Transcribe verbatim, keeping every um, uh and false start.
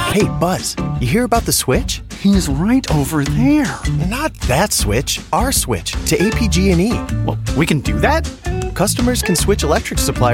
Hey, Buzz, you hear about the switch? He's right over there. Not that switch, our switch to A P G and E. Well, we can do that? Customers can switch electric suppliers